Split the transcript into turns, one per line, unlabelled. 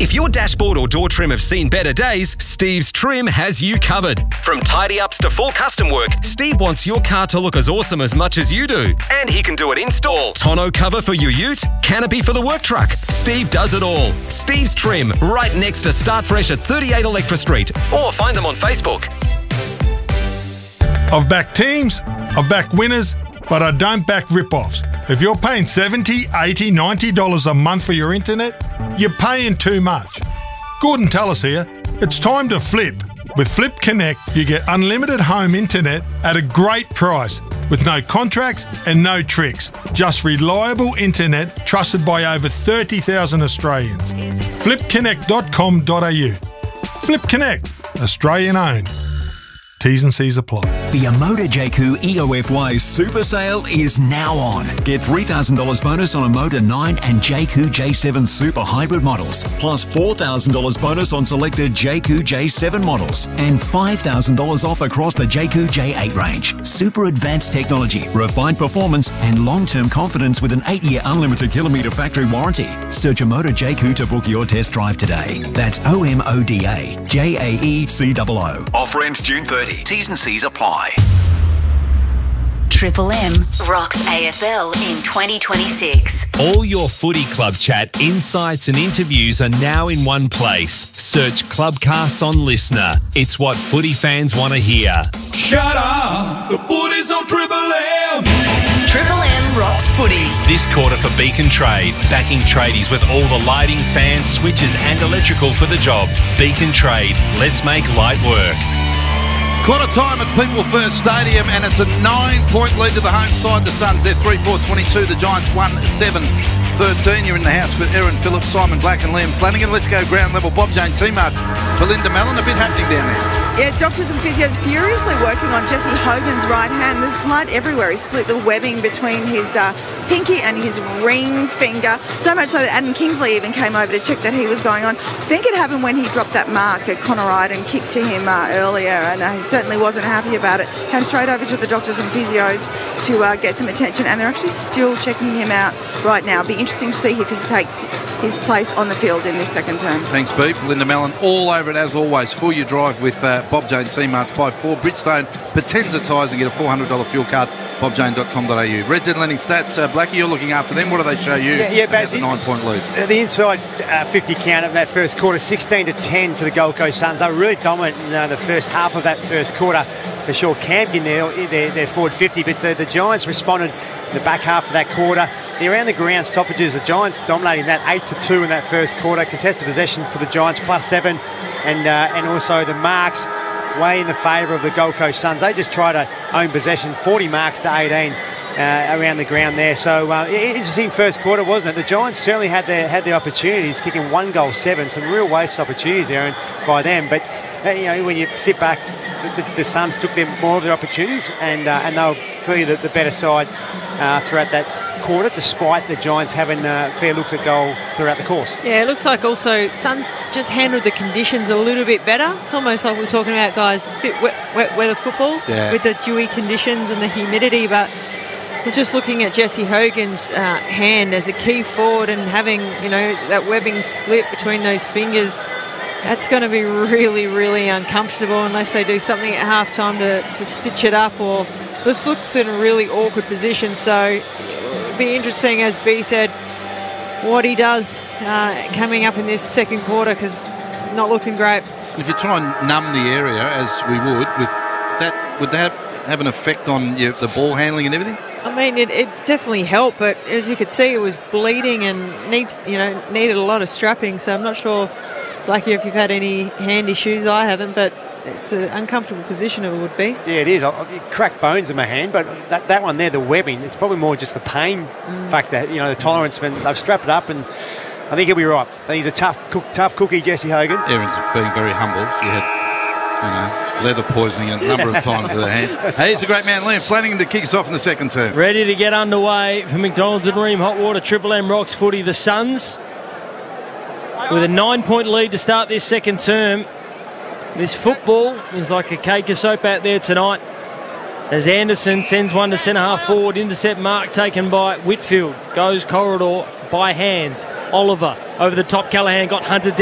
If your dashboard or door trim have seen better days, Steve's Trim has you covered. From tidy-ups to full custom work, Steve wants your car to look as awesome as much as you do. And he can do it install. Tonneau cover for your ute, canopy for the work truck. Steve does it all. Steve's Trim, right next to Start Fresh at 38 Electra Street. Or find them on Facebook.
I've backed teams, I've backed winners, but I don't back rip-offs. If you're paying $70, $80, $90 a month for your internet, you're paying too much. Gordon Tallis here. It's time to flip. With Flip Connect, you get unlimited home internet at a great price with no contracts and no tricks. Just reliable internet trusted by over 30,000 Australians. flipconnect.com.au. Flip Connect, Australian owned. T's and C's apply.
The Amoda Jayco EOFY Super Sale is now on. Get $3,000 bonus on Amoda 9 and Jayco J7 Super Hybrid models, plus $4,000 bonus on selected Jayco J7 models, and $5,000 off across the Jayco J8 range. Super advanced technology, refined performance, and long-term confidence with an 8-year unlimited kilometre factory warranty. Search Amoda Jayco to book your test drive today. That's OMODA JAECOO. Offer ends June 30. T's and C's apply.
Triple M rocks AFL in 2026.
All your footy club chat, insights and interviews are now in one place. Search Clubcast on Listener. It's what footy fans want to hear.
Shut up! The footy's on Triple M!
Triple M rocks footy.
This quarter for Beacon Trade, backing tradies with all the lighting, fans, switches and electrical for the job. Beacon Trade, let's make light work.
Quarter time at People First Stadium, and it's a 9-point lead to the home side. The Suns, they're 3-4-22. The Giants 1-7-13. You're in the house with Erin Phillips, Simon Black and Liam Flanagan. Let's go ground level. Bob Jane T-Marts, Belinda Mellon. A bit happening down there.
Yeah, doctors and physios furiously working on Jesse Hogan's right hand. There's blood everywhere. He split the webbing between his pinky and his ring finger. So much so that Adam Kingsley even came over to check that he was going on. I think it happened when he dropped that mark that Connor Ryden kicked to him earlier, and he certainly wasn't happy about it. Came straight over to the doctors and physios to get some attention, and they're actually still checking him out right now. Be interesting to see if he takes his place on the field in this second term. Thanks, Beep. Linda Mellon all over it as always. For your drive with Bob Jane T-Marts by 4. Bridgestone Potenza tyres and get a $400 fuel card. BobJane.com.au. Red Z Lending Stats. Blackie, you're looking after them. What do they show you?
Yeah, Baz,
a 9-point lead.
The inside 50 count of that first quarter, 16-10 to the Gold Coast Suns. They were really dominant in the first half of that first quarter. For sure, Campion they're forward 50, but the Giants responded in the back half of that quarter. The around the ground stoppages, the Giants dominating that 8-2 in that first quarter. Contested possession to the Giants +7, and also the marks way in the favour of the Gold Coast Suns. They just try to own possession, 40 marks to 18 around the ground there. So interesting first quarter, wasn't it? The Giants certainly had their opportunities, kicking 1-7, some real waste opportunities there by them. But when you sit back, the Suns took them more of their opportunities, and they were clearly the better side throughout that quarter, despite the Giants having fair looks at goal throughout the course.
Yeah, it looks like also Suns just handled the conditions a little bit better. It's almost like we're talking about, guys, a bit wet weather football with the dewy conditions and the humidity, but we're just looking at Jesse Hogan's hand as a key forward and having, that webbing split between those fingers. That's going to be really, really uncomfortable unless they do something at halftime to stitch it up, or this looks in a really awkward position. So it'll be interesting, as B said, what he does coming up in this second quarter, because not looking great.
If you try and numb the area, as we would that have an effect on the ball handling and everything?
I mean, it definitely helped, but as you could see, it was bleeding and needed a lot of strapping. So I'm not sure, Blackie, if you've had any hand issues. I haven't, but it's an uncomfortable position it would be. Yeah, it is. It cracked bones in my hand, but that one there, the webbing, it's probably more just the pain factor, the tolerance. When they've strapped it up, and I think he'll be right. I think he's a tough cookie, Jesse Hogan. Erin's being very humble. She had, leather poisoning a number of times with her hands. Hey, he's a great man, Liam Flanagan, to kick us off in the second term.
Ready to get underway for McDonald's and Ream Hot Water. Triple M rocks footy. The Suns with a 9-point lead to start this second term. This football is like a cake of soap out there tonight, as Anderson sends one to centre-half forward. Intercept mark taken by Whitfield. Goes corridor by hands. Oliver over the top. Callaghan got hunted down.